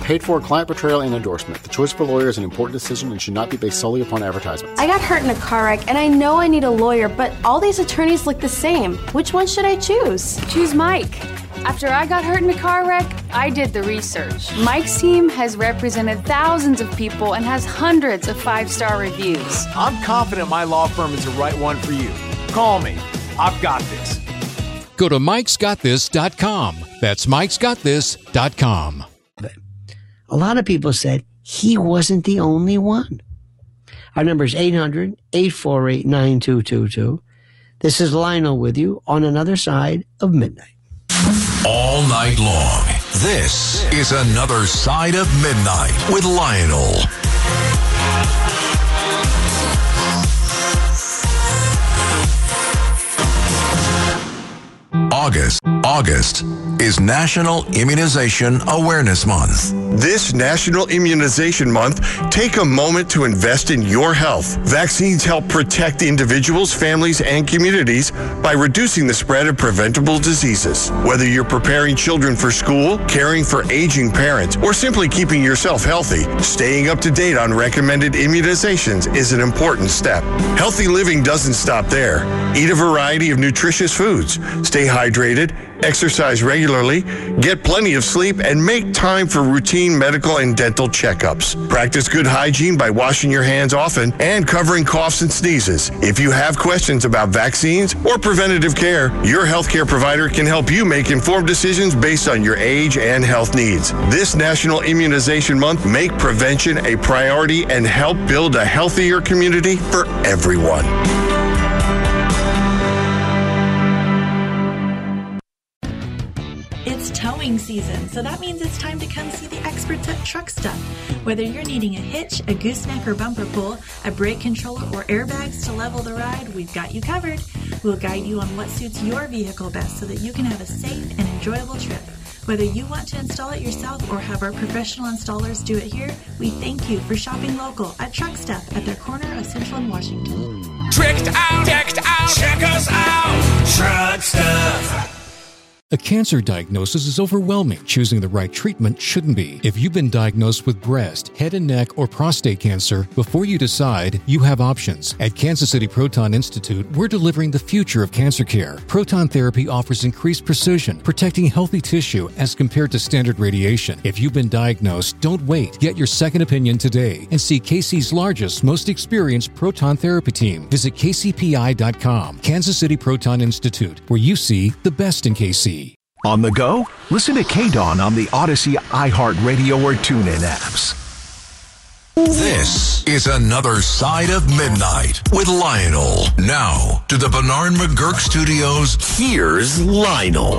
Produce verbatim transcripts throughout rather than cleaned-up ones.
Paid for client portrayal and endorsement. The choice of a lawyer is an important decision and should not be based solely upon advertisements. I got hurt in a car wreck, and I know I need a lawyer, but all these attorneys look the same. Which one should I choose? Choose Mike. After I got hurt in a car wreck, I did the research. Mike's team has represented thousands of people and has hundreds of five-star reviews. I'm confident my law firm is the right one for you. Call me. I've got this. Go to mikes got this dot com. That's mikes got this dot com. A lot of people said he wasn't the only one. Our number is eight hundred, eight four eight, nine two two two. This is Lionel with you on Another Side of Midnight. All night long, this is Another Side of Midnight with Lionel. August. August is National Immunization Awareness Month. This National Immunization Month, take a moment to invest in your health. Vaccines help protect individuals, families, and communities by reducing the spread of preventable diseases. Whether you're preparing children for school, caring for aging parents, or simply keeping yourself healthy, staying up to date on recommended immunizations is an important step. Healthy living doesn't stop there. Eat a variety of nutritious foods. Stay hydrated, exercise regularly, get plenty of sleep, and make time for routine medical and dental checkups. Practice good hygiene by washing your hands often and covering coughs and sneezes. If you have questions about vaccines or preventative care, your healthcare provider can help you make informed decisions based on your age and health needs. This National Immunization Month, make prevention a priority and help build a healthier community for everyone. It's towing season, so that means it's time to come see the experts at Truck Stuff. Whether you're needing a hitch, a gooseneck or bumper pull, a brake controller, or airbags to level the ride, we've got you covered. We'll guide you on what suits your vehicle best so that you can have a safe and enjoyable trip. Whether you want to install it yourself or have our professional installers do it here, we thank you for shopping local at Truck Stuff at their corner of Central and Washington. Tricked out, decked out, check us out, Truck Stuff. A cancer diagnosis is overwhelming. Choosing the right treatment shouldn't be. If you've been diagnosed with breast, head and neck, or prostate cancer, before you decide, you have options. At Kansas City Proton Institute, we're delivering the future of cancer care. Proton therapy offers increased precision, protecting healthy tissue as compared to standard radiation. If you've been diagnosed, don't wait. Get your second opinion today and see K C's largest, most experienced proton therapy team. Visit K C P I dot com. Kansas City Proton Institute, where you see the best in K C. On the go? Listen to K-Dawn on the Odyssey, iHeartRadio, or TuneIn apps. This is Another Side of Midnight with Lionel. Now, to the Bernard McGurk Studios, here's Lionel.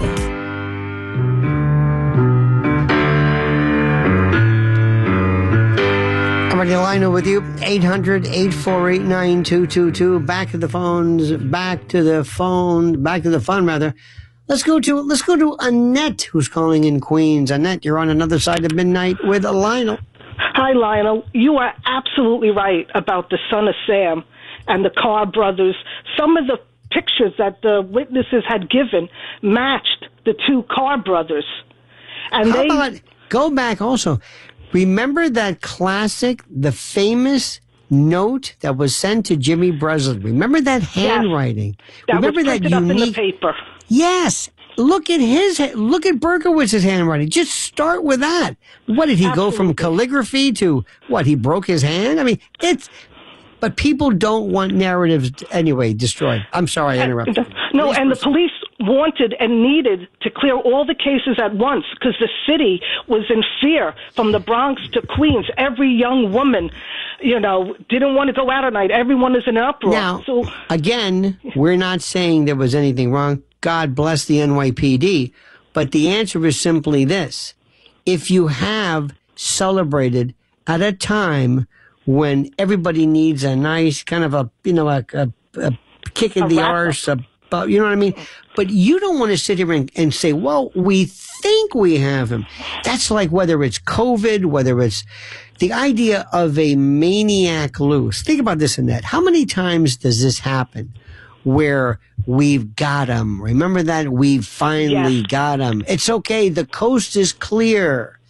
Already Lionel with you, eight hundred, eight four eight, nine two two two. Back to the phones, back to the phone, back to the phone, rather. Let's go to let's go to Annette, who's calling in Queens. Annette, you're on Another Side of Midnight with Lionel. Hi, Lionel. You are absolutely right about the son of Sam and the Carr brothers. Some of the pictures that the witnesses had given matched the two Carr brothers. And How they about, go back also. Remember that classic, the famous note that was sent to Jimmy Breslin? Remember that handwriting? Yes, that Remember was that printed unique up in the paper. Yes. Look at his, look at Berkowitz's handwriting. Just start with that. What did he Absolutely. go from calligraphy to what? He broke his hand? I mean, it's, but people don't want narratives anyway destroyed. I'm sorry I interrupted. No, Please and the proceed. police wanted and needed to clear all the cases at once because the city was in fear from the Bronx to Queens. Every young woman, you know, didn't want to go out at night. Everyone is in uproar. Now, so, again, we're not saying there was anything wrong. God bless the N Y P D. But the answer is simply this. If you have celebrated at a time when everybody needs a nice kind of a, you know, a, a, a kick in A the wrap-up. arse, a, you know what I mean? But you don't want to sit here and, and say, well, we think we have him. That's like whether it's COVID, whether it's the idea of a maniac loose. Think about this, Annette. How many times does this happen where we've got him? Remember that? We've finally Yes. got him. It's okay. The coast is clear.